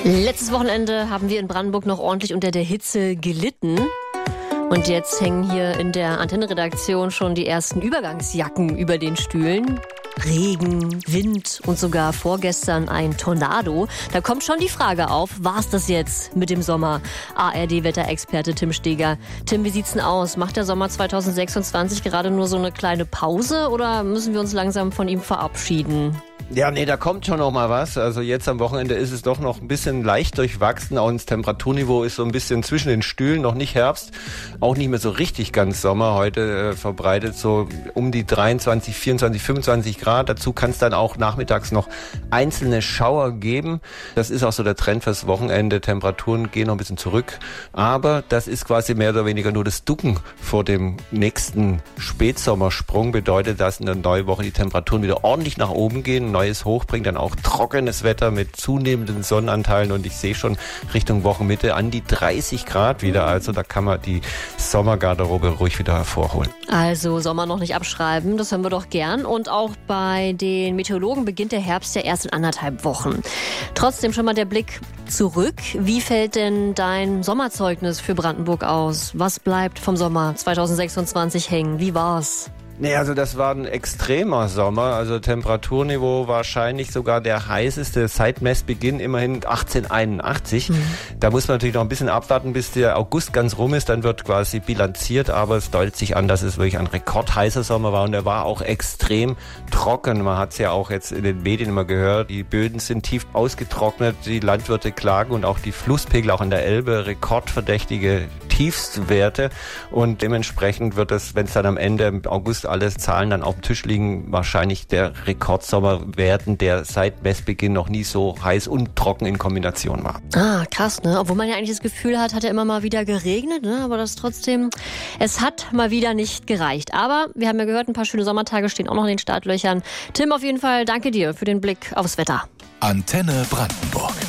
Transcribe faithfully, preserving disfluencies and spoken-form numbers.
Letztes Wochenende haben wir in Brandenburg noch ordentlich unter der Hitze gelitten. Und jetzt hängen hier in der Antenne-Redaktion schon die ersten Übergangsjacken über den Stühlen. Regen, Wind und sogar vorgestern ein Tornado. Da kommt schon die Frage auf, war es das jetzt mit dem Sommer? A R D-Wetterexperte Tim Steger. Tim, wie sieht's denn aus? Macht der Sommer zwanzig sechsundzwanzig gerade nur so eine kleine Pause oder müssen wir uns langsam von ihm verabschieden? Ja, nee, da kommt schon noch mal was. Also jetzt am Wochenende ist es doch noch ein bisschen leicht durchwachsen. Auch das Temperaturniveau ist so ein bisschen zwischen den Stühlen, noch nicht Herbst, auch nicht mehr so richtig ganz Sommer. Heute äh, verbreitet so um die dreiundzwanzig, vierundzwanzig, fünfundzwanzig Grad. Dazu kann es dann auch nachmittags noch einzelne Schauer geben. Das ist auch so der Trend fürs Wochenende. Temperaturen gehen noch ein bisschen zurück. Aber das ist quasi mehr oder weniger nur das Ducken vor dem nächsten Spätsommersprung. Bedeutet, dass in der neuen Woche die Temperaturen wieder ordentlich nach oben gehen. Neues Hoch bringt dann auch trockenes Wetter mit zunehmenden Sonnenanteilen und ich sehe schon Richtung Wochenmitte an die dreißig Grad wieder. Also da kann man die Sommergarderobe ruhig wieder hervorholen. Also Sommer noch nicht abschreiben, das hören wir doch gern. Und auch bei den Meteorologen beginnt der Herbst ja erst in anderthalb Wochen. Trotzdem schon mal der Blick zurück. Wie fällt denn dein Sommerzeugnis für Brandenburg aus? Was bleibt vom Sommer zwanzig sechsundzwanzig hängen? Wie war's? Nee, also das war ein extremer Sommer, also Temperaturniveau wahrscheinlich sogar der heißeste seit Messbeginn, immerhin achtzehnhunderteinundachtzig. Mhm. Da muss man natürlich noch ein bisschen abwarten, bis der August ganz rum ist, dann wird quasi bilanziert, aber es deutet sich an, dass es wirklich ein rekordheißer Sommer war und er war auch extrem trocken. Man hat es ja auch jetzt in den Medien immer gehört, die Böden sind tief ausgetrocknet, die Landwirte klagen und auch die Flusspegel auch in der Elbe, rekordverdächtige Tiefstwerte und dementsprechend wird es, wenn es dann am Ende im August alle Zahlen dann auf dem Tisch liegen, wahrscheinlich der Rekordsommer werden, der seit Messbeginn noch nie so heiß und trocken in Kombination war. Ah, krass, ne? Obwohl man ja eigentlich das Gefühl hat, hat ja immer mal wieder geregnet, ne? Aber das trotzdem, es hat mal wieder nicht gereicht. Aber wir haben ja gehört, ein paar schöne Sommertage stehen auch noch in den Startlöchern. Tim, auf jeden Fall danke dir für den Blick aufs Wetter. Antenne Brandenburg.